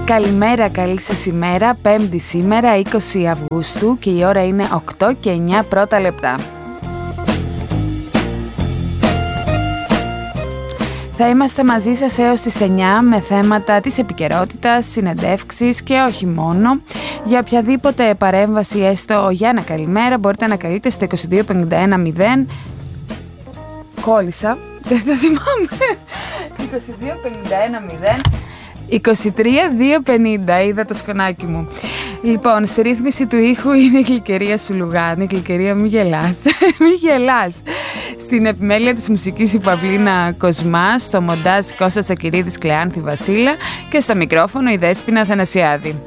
Καλημέρα, καλή σας ημέρα, Πέμπτη σήμερα, 20 Αυγούστου και η ώρα είναι 8 και 9 πρώτα λεπτά. Θα είμαστε μαζί σας έως τις 9 με θέματα της επικαιρότητας, συνεντεύξεις και όχι μόνο. Για οποιαδήποτε παρέμβαση, έστω για ένα καλημέρα, μπορείτε να καλείτε στο 2251 0. Κόλλησα, δεν το θυμάμαι. 2251 0. 23-250, είδα το σκονάκι μου. Λοιπόν, στη ρύθμιση του ήχου είναι η Γλυκερία Σουλουγάνη. Γλυκερία, μη γελάς. Μη γελάς. Στην επιμέλεια της μουσικής η Παυλίνα Κοσμά, στο μοντάζ Κώστας Τσακυρίδης, Κλεάνθη Βασίλα και στο μικρόφωνο η Δέσποινα Θανασιάδη.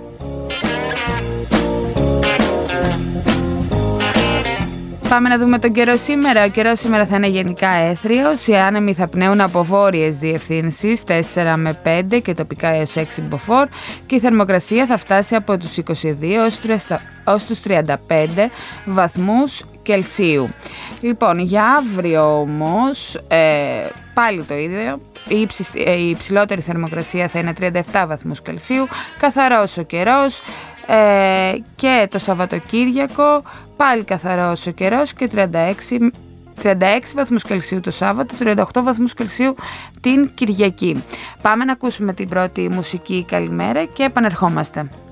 Πάμε να δούμε τον καιρό σήμερα. Ο καιρός σήμερα θα είναι γενικά έθριος. Οι άνεμοι θα πνέουν από βόρειες διευθύνσεις 4 με 5 και τοπικά έως 6 μποφόρ και η θερμοκρασία θα φτάσει από τους 22 ως τους 35 βαθμούς Κελσίου. Λοιπόν, για αύριο όμως πάλι το ίδιο. Η υψηλότερη θερμοκρασία θα είναι 37 βαθμούς Κελσίου, καθαρός ο καιρός. Και το Σαββατοκύριακο πάλι καθαρός ο καιρός και 36 βαθμούς Κελσίου το Σάββατο, 38 βαθμούς Κελσίου την Κυριακή. Πάμε να ακούσουμε την πρώτη μουσική καλημέρα και επανερχόμαστε.